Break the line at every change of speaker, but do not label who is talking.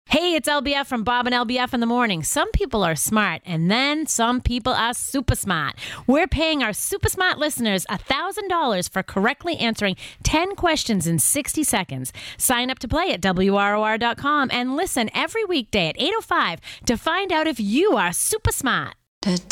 Hey, it's LBF from Bob and LBF in the morning. Some people are smart, and then some people are super smart. We're paying our super smart listeners $1,000 for correctly answering 10 questions in 60 seconds. Sign up to play at WROR.com and listen every weekday at 8:05 to find out if you are super smart.